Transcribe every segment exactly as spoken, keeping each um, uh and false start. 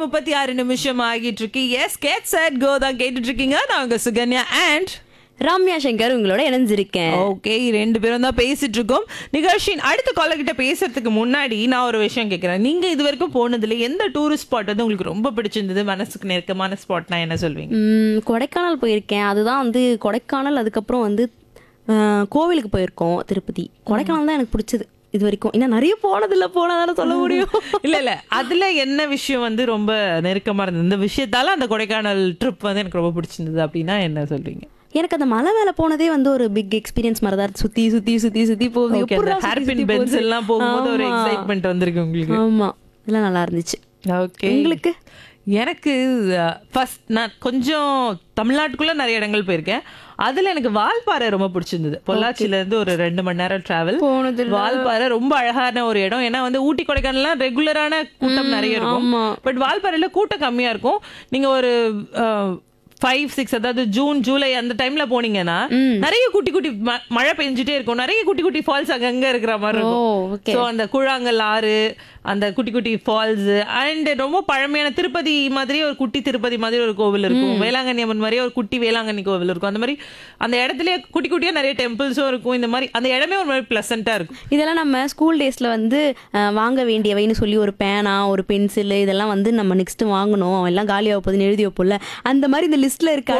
முப்பத்தி ஆறு நிமிஷம் ஆகிட்டு இருக்கு. எஸ் கேட் செட் கோ தான் கேட்டுட்டு இருக்கீங்க. நான் உங்க சுகன்யா அண்ட் ரம்யா சங்கர் உங்களோட இணைஞ்சிருக்கேன். ஓகே, ரெண்டு பேரும் தான் பேசிட்டு இருக்கோம். நிகழ்ச்சியின் அடுத்த காலர் கிட்ட பேசுறதுக்கு முன்னாடி நான் ஒரு விஷயம் கேட்கறேன். நீங்க இது வரைக்கும் போனதுல எந்த டூரிஸ்ட் ஸ்பாட் வந்து உங்களுக்கு ரொம்ப பிடிச்சிருந்தது, மனசுக்கு நெருக்கமான ஸ்பாட்னா என்ன சொல்வீங்க? கொடைக்கானல் போயிருக்கேன். அதுதான் வந்து கொடைக்கானல். அதுக்கப்புறம் வந்து கோவிலுக்கு போயிருக்கோம், திருப்பதி. கொடைக்கானல் தான் எனக்கு பிடிச்சது இது வரைக்கும். இன்னும் நிறைய போனதில்ல, போனதால சொல்ல முடியும். இல்ல இல்ல அதுல என்ன விஷயம் வந்து ரொம்ப நெருக்கமா இருந்தது, இந்த விஷயத்தால அந்த கொடைக்கானல் ட்ரிப் வந்து எனக்கு ரொம்ப பிடிச்சிருந்தது அப்படின்னா என்ன சொல்றீங்க? எனக்கு அந்த மலை மேல போனதே வந்து ஒரு பிக் எக்ஸ்பீரியன்ஸ் மாதிரி தான். சுத்தி சுத்தி சுத்தி சுத்தி போகுது. ஹேர்பின் பென்ஸ் எல்லாம் போகும்போது ஒரு எக்ஸைட்மெண்ட் வந்திருக்கு உங்களுக்கு. ஆமா, இதெல்லாம் நல்லா இருந்துச்சு. ஓகே, உங்களுக்கு? எனக்கு ஃபர்ஸ்ட் நான் கொஞ்சம் தமிழ்நாட்டுக்குள்ள நிறைய இடங்கள் போயிருக்கேன். அதுல எனக்கு வால்பாறை ரொம்ப பிடிச்சிருந்தது. பொள்ளாச்சியில இருந்து ஒரு ரெண்டு மணி நேரம் டிராவல். வால்பாறை ரொம்ப அழகான ஒரு இடம். ஏன்னா வந்து ஊட்டி கொடைக்கானல்லாம் ரெகுலரான கூட்டம் நிறைய இருக்கும். பட் வால்பாறையில கூட்டம் கம்மியா இருக்கும். நீங்க ஒரு ஃபைவ் சிக்ஸ் அதாவது ஜூன் ஜூலை அந்த டைம்ல போனீங்கன்னா நிறைய குட்டி குட்டி மழை பெஞ்சிட்டே இருக்கும். நிறைய குட்டி குட்டி ஃபால்ஸ் அங்கங்க இருக்கிற மாதிரி இருக்கும். ஸோ அந்த கூழாங்கல் ஆறு, அந்த குட்டி குட்டி ஃபால்ஸ் அண்ட் ரொம்ப பழமையான திருப்பதி மாதிரி ஒரு குட்டி திருப்பதி மாதிரி ஒரு கோவில் இருக்கும். வேளாங்கண்ணி அம்மன் மாதிரியே ஒரு குட்டி வேளாங்கண்ணி கோவில் இருக்கும். அந்த மாதிரி அந்த இடத்துல குட்டி குட்டியா நிறைய டெம்பிள்ஸும் இருக்கும். இந்த மாதிரி அந்த இடமே ஒரு மாதிரி பிளசண்டா இருக்கும். இதெல்லாம் நம்ம ஸ்கூல் டேஸ்ல வந்து வாங்க வேண்டியவைன்னு சொல்லி ஒரு பேனா, ஒரு பென்சில், இதெல்லாம் வந்து நம்ம நெக்ஸ்ட் வாங்கணும், எல்லாம் காலியாக போகுதுன்னு எழுதி வைப்போம்ல. அந்த மாதிரி இந்த லிஸ்ட்ல இருக்க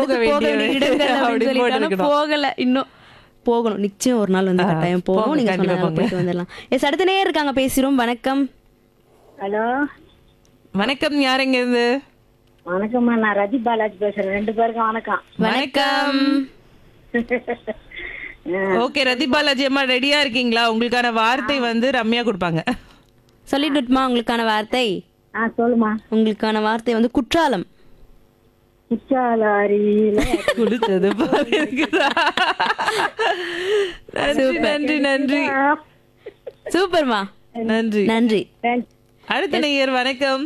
போகல, இன்னும் போகணும். நிச்சயம் ஒரு நாள் வந்து கட்டாயம் போகணும். நீங்க சொன்ன போயிட்டு வந்துடலாம். எஸ், அடுத்த நேரம் இருக்காங்க, பேசுறோம். வணக்கம். ஹலோ, வணக்கம். யார் எங்க இருந்து? வணக்கம்மா, நான் ரதி பாலாஜி பேசுறேன். ரெண்டு பேருக்கும் வணக்கம். வணக்கம். ஓகே, ரதி பாலாஜி அம்மா ரெடியா இருக்கீங்களா? உங்களுக்கான வார்த்தை வந்து ரம்யா கொடுப்பாங்க. சொல்லிட்டுமா உங்களுக்கான வார்த்தை? ஆ, சொல்லுமா. உங்களுக்கான வார்த்தை வந்து குற்றாலம். குற்றாலாரியில குளிச்சது நன்றி நன்றி சூப்பர்மா, நன்றி நன்றி. அடுத்த நேயர் வணக்கம்.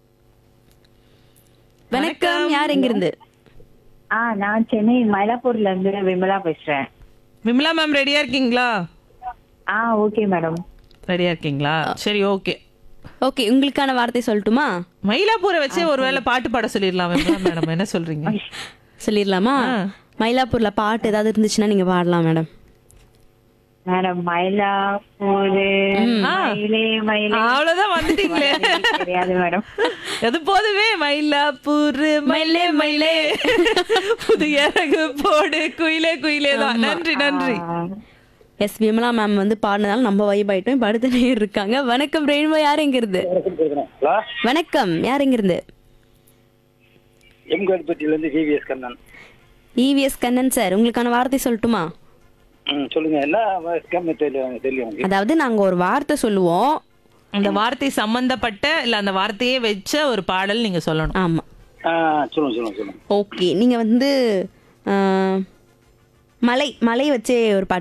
வணக்கம், யார் எங்கிருந்து? ஆ, நான் சென்னை மயிலாப்பூர்ல இருந்து விமலா பேசுறேன். விமலா மேம் ரெடியா இருக்கீங்களா? ஆ, ஓகே மேடம். ரெடியா இருக்கீங்களா? சரி, ஓகே ஓகே. உங்களுக்கான வார்த்தை சொல்லட்டுமா? மயிலாப்பூரை வச்சு ஒருவேளை பாட்டு பாட சொல்லிடலாம் மேடம், என்ன சொல்றீங்க? சொல்லிடலாமா? மயிலாப்பூர்ல பாட்டு ஏதாவது இருந்துச்சுன்னா நீங்க பாடலாம் மேடம். மேடம், மயிலாப்பூர் அவ்வளவுதான் வந்துட்டீங்களே. தெரியாது மேடம். அது போதுமே. மயிலாப்பூர் மயிலே மயிலே புதிய போடு குயிலே குயிலே தான். நன்றி நன்றி. எஸ், விமலா மேம் வந்து பாடினதால நம்ம வைப் ஆயிட்டோம். இப்ப அடுத்த நேரம் இருக்காங்க. வணக்கம் ரெயின்போ, யார் எங்க இருந்து? வணக்கம், யார் எங்க இருந்து? எம்கேடிப்பட்டியில இருந்து EVS Kannan. EVS Kannan sir, உங்களுக்கான வார்த்தை சொல்லட்டுமா? சொல்லுங்க. என்ன தெரியும்? அதாவது நாங்க ஒரு வார்த்தை சொல்லுவோம், அந்த வார்த்தை சம்பந்தப்பட்ட இல்ல அந்த வார்த்தையே வச்ச ஒரு பாடல் நீங்க சொல்லணும். ஆமா, சொல்லுங்க சொல்லுங்க சொல்லுங்க. ஓகே. நீங்க வந்து மலை மலை வச்சே ஒரு பாட்டு